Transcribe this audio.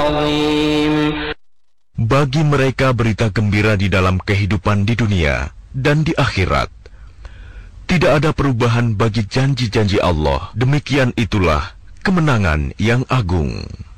عظيم. Bagi mereka berita gembira di dalam kehidupan di dunia dan di akhirat. Tidak ada perubahan bagi janji-janji Allah. Demikian itulah kemenangan yang agung.